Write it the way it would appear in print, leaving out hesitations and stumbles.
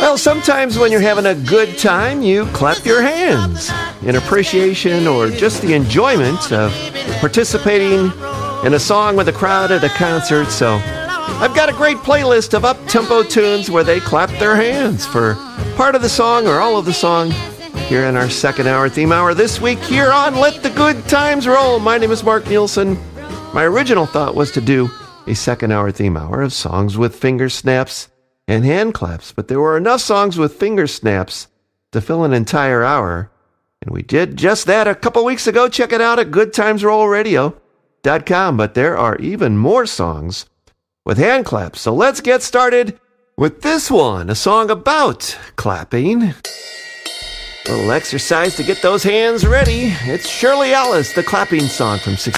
Well, sometimes when you're having a good time, you clap your hands in appreciation or just the enjoyment of participating in a song with a crowd at a concert. So I've got a great playlist of up-tempo tunes where they clap their hands for part of the song or all of the song here in our second hour theme hour this week here on Let the Good Times Roll. My name is Mark Nielsen. My original thought was to do a second hour theme hour of songs with finger snaps and hand claps, but there were enough songs with finger snaps to fill an entire hour, and we did just that a couple weeks ago. Check it out at goodtimesrollradio.com, but there are even more songs with hand claps, so let's get started with this one, a song about clapping. A little exercise to get those hands ready. It's Shirley Ellis, the clapping song from 60.